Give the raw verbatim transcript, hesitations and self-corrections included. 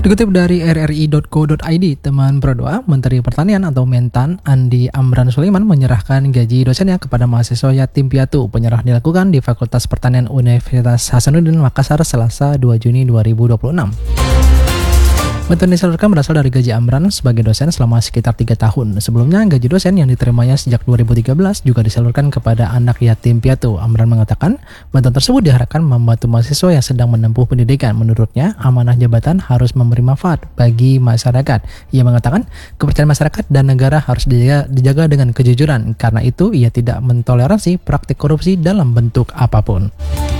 Dikutip dari r r i dot co dot i d, teman berdoa, Menteri Pertanian atau Mentan Andi Amran Sulaiman menyerahkan gaji dosennya kepada mahasiswa yatim piatu. Penyerahan dilakukan di Fakultas Pertanian Universitas Hasanuddin Makassar Selasa dua Juni dua ribu dua puluh enam. Bantuan disalurkan berasal dari gaji Amran sebagai dosen selama sekitar tiga tahun. Sebelumnya, gaji dosen yang diterimanya sejak dua ribu tiga belas juga disalurkan kepada anak yatim piatu. Amran mengatakan, bantuan tersebut diharapkan membantu mahasiswa yang sedang menempuh pendidikan. Menurutnya, amanah jabatan harus memberi manfaat bagi masyarakat. Ia mengatakan, kepercayaan masyarakat dan negara harus dijaga, dijaga dengan kejujuran. Karena itu, ia tidak mentoleransi praktik korupsi dalam bentuk apapun.